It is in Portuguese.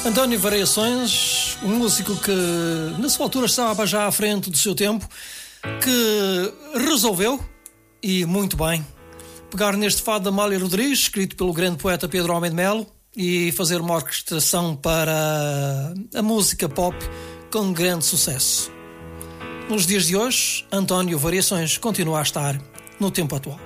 António Variações, um músico que na sua altura estava já à frente do seu tempo, que resolveu, e muito bem, pegar neste fado da Amália Rodrigues, escrito pelo grande poeta Pedro Homem de Melo, e fazer uma orquestração para a música pop com grande sucesso. Nos dias de hoje, António Variações continua a estar no tempo atual.